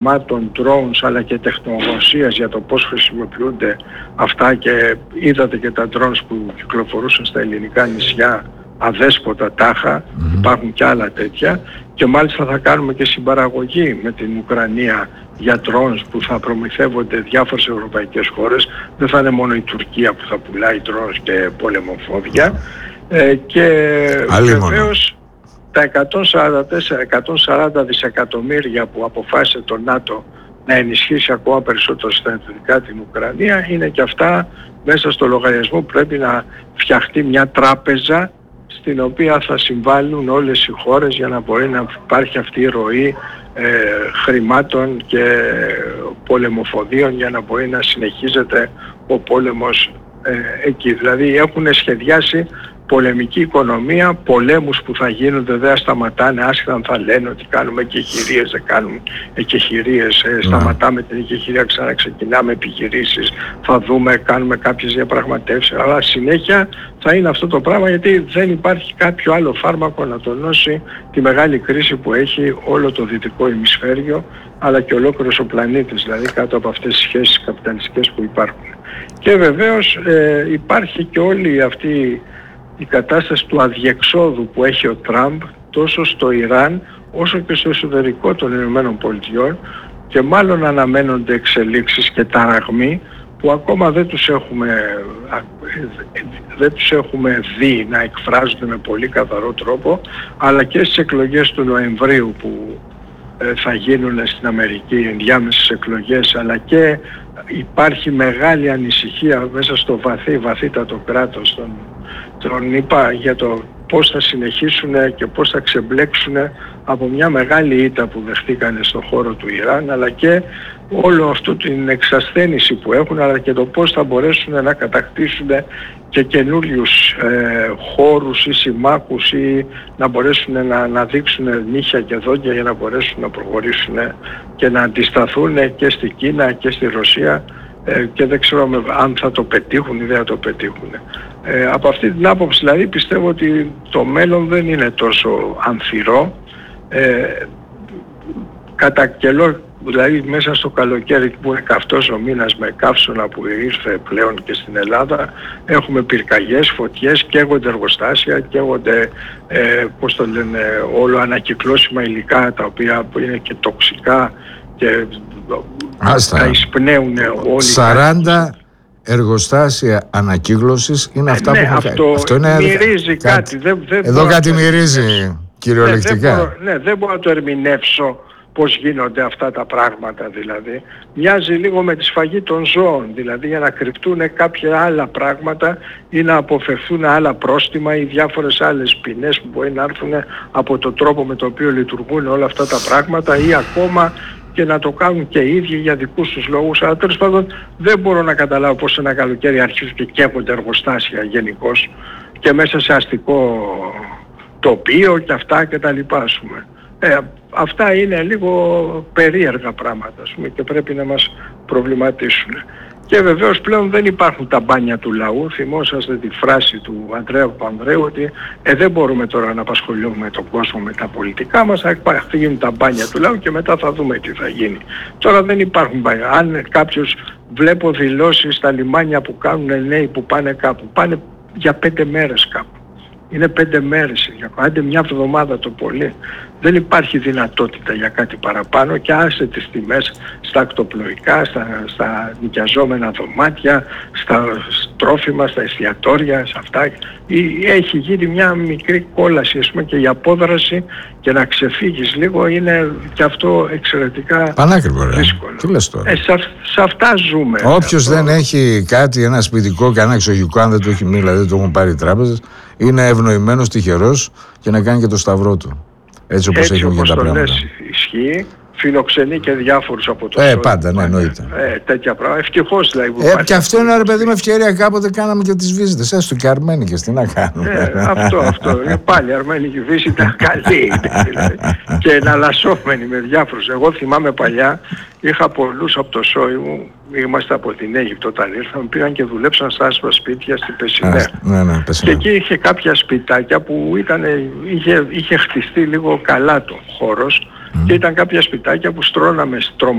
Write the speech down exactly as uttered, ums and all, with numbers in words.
των drones αλλά και τεχνογνωσίας για το πώς χρησιμοποιούνται αυτά, και είδατε και τα drones που κυκλοφορούσαν στα ελληνικά νησιά, αδέσποτα τάχα, mm-hmm. υπάρχουν και άλλα τέτοια, και μάλιστα θα κάνουμε και συμπαραγωγή με την Ουκρανία για drones που θα προμηθεύονται διάφορες ευρωπαϊκές χώρες. Δεν θα είναι μόνο η Τουρκία που θα πουλάει drones και πολεμοφόδια. Ε, και βεβαίως τα εκατόν σαράντα τέσσερα εκατόν σαράντα δισεκατομμύρια που αποφάσισε το ΝΑΤΟ να ενισχύσει ακόμα περισσότερο στρατιωτικά την Ουκρανία, είναι και αυτά μέσα στο λογαριασμό που πρέπει να φτιαχτεί μια τράπεζα στην οποία θα συμβάλλουν όλες οι χώρες για να μπορεί να υπάρχει αυτή η ροή ε, χρημάτων και πολεμοφοδίων για να μπορεί να συνεχίζεται ο πόλεμος ε, εκεί. Δηλαδή έχουν σχεδιάσει πολεμική οικονομία, πολέμους που θα γίνονται, δεν σταματάνε, άσχετα αν θα λένε ότι κάνουμε εκεχηρίες, δεν κάνουμε εκεχηρίες, ε, σταματάμε την εκεχηρία, ξαναξεκινάμε επιχειρήσεις, θα δούμε, κάνουμε κάποιες διαπραγματεύσεις, αλλά συνέχεια θα είναι αυτό το πράγμα, γιατί δεν υπάρχει κάποιο άλλο φάρμακο να τονώσει τη μεγάλη κρίση που έχει όλο το δυτικό ημισφαίριο, αλλά και ολόκληρος ο πλανήτης, δηλαδή κάτω από αυτές τις σχέσεις καπιταλιστικές που υπάρχουν. Και βεβαίως ε, υπάρχει και όλη αυτή η κατάσταση του αδιεξόδου που έχει ο Τραμπ τόσο στο Ιράν όσο και στο εσωτερικό των Ηνωμένων Πολιτειών, και μάλλον αναμένονται εξελίξεις και ταραγμοί που ακόμα δεν τους έχουμε, δεν τους έχουμε δει να εκφράζονται με πολύ καθαρό τρόπο, αλλά και στις εκλογές του Νοεμβρίου που θα γίνουν στην Αμερική, ενδιάμεσες εκλογές, αλλά και υπάρχει μεγάλη ανησυχία μέσα στο βαθύ, βαθύτατο κράτος των τον είπα για το πώς θα συνεχίσουν και πώς θα ξεμπλέξουν από μια μεγάλη ήττα που δεχτήκανε στον χώρο του Ιράν, αλλά και όλο αυτό την εξασθένηση που έχουν, αλλά και το πώς θα μπορέσουν να κατακτήσουν και καινούριους ε, χώρους ή συμμάχους, ή να μπορέσουν να, να δείξουν νύχια και δόντια για να μπορέσουν να προχωρήσουν και να αντισταθούν και στη Κίνα και στη Ρωσία, ε, και δεν ξέρω αν θα το πετύχουν ή δεν θα το πετύχουν. Ε, από αυτή την άποψη δηλαδή πιστεύω ότι το μέλλον δεν είναι τόσο ανθυρό. Ε, κατά καιρό, δηλαδή μέσα στο καλοκαίρι που είναι καυτός ο μήνας με καύσωνα που ήρθε πλέον και στην Ελλάδα, έχουμε πυρκαγιές, φωτιές, καίγονται εργοστάσια, καίγονται ε, πώς το λένε, όλο ανακυκλώσιμα υλικά τα οποία είναι και τοξικά και Άστα. τα εισπνέουν όλοι. σαράντα εργοστάσια ανακύκλωσης είναι αυτά ε, ναι, που έχουν αυτό, αυτό είναι μυρίζει κάτι. κάτι. Δεν, δεν Εδώ κάτι μυρίζει κυριολεκτικά. Ναι, δεν μπορώ, ναι, δεν μπορώ να το ερμηνεύσω πώς γίνονται αυτά τα πράγματα δηλαδή. Μοιάζει λίγο με τη σφαγή των ζώων, δηλαδή για να κρυπτούν κάποια άλλα πράγματα ή να αποφευθούν άλλα πρόστιμα ή διάφορες άλλες ποινές που μπορεί να έρθουν από τον τρόπο με τον οποίο λειτουργούν όλα αυτά τα πράγματα, ή ακόμα και να το κάνουν και οι ίδιοι για δικούς τους λόγους. Αλλά τέλος πάντων δεν μπορώ να καταλάβω πώς ένα καλοκαίρι αρχίζουν και καίγονται εργοστάσια γενικώς και μέσα σε αστικό τοπίο και αυτά και τα λοιπά, ας πούμε. Ε, αυτά είναι λίγο περίεργα πράγματα, ας πούμε, και πρέπει να μας προβληματίσουν. Και βεβαίως πλέον δεν υπάρχουν τα μπάνια του λαού. Θυμόσαστε τη φράση του Ανδρέα Παπανδρέου ότι ε, δεν μπορούμε τώρα να απασχολούμε τον κόσμο με τα πολιτικά μας, θα γίνουν τα μπάνια του λαού και μετά θα δούμε τι θα γίνει. Τώρα δεν υπάρχουν μπάνια. Αν κάποιος, βλέπω δηλώσεις στα λιμάνια που κάνουν νέοι που πάνε κάπου, πάνε για πέντε μέρες κάπου. Είναι πέντε μέρες, άντε μια εβδομάδα το πολύ. Δεν υπάρχει δυνατότητα για κάτι παραπάνω, και άσε τις τιμές στα ακτοπλοϊκά, στα, στα νοικιαζόμενα δωμάτια, στα τρόφιμα, στα εστιατόρια, σε αυτά. Έχει γίνει μια μικρή κόλαση, ας πούμε, και η απόδραση και να ξεφύγεις λίγο είναι και αυτό εξαιρετικά πανάκριβο, δύσκολο. Τι λες τώρα. Ε, σε, σε αυτά ζούμε. Όποιος αυτό. δεν έχει κάτι, ένα σπιτικό, κανένα εξοχικό, αν δεν το έχει μίλα, δεν το έχουν πάρει οι τράπεζες, είναι ευνοημένος, τυχερός και να κάνει και το σταυρό του. Έτσι όπως Έτσι, έχουν όπως και τα το πράγματα. λες, ισχύει. Φιλοξενεί και διάφορους από το Ε, σώμα. πάντα, ναι, εννοείται. Ε, τέτοια πράγματα. Ευτυχώς δηλαδή που Ε, υπάρχει. και αυτό είναι, ρε παιδί, με ευκαιρία κάποτε κάναμε και τις βίζιτες. Έστω και αρμένικες, τι να κάνουμε. Ε, αυτό, αυτό. Ε, πάλι αρμένικη βίζα ήταν καλή. Δηλαδή. Και εναλλασσόμενη με διάφορους. Εγώ θυμάμαι παλιά, είχα πολλούς από το σόι μου, είμαστε από την Αίγυπτο όταν ήρθαμε, πήγαν και δουλέψαν στα άσπρα σπίτια στην Πεσσινέ. Ναι, ναι, και εκεί είχε κάποια σπιτάκια που ήταν, είχε, είχε χτιστεί λίγο καλά το χώρος, Και ήταν κάποια σπιτάκια που στρώναμε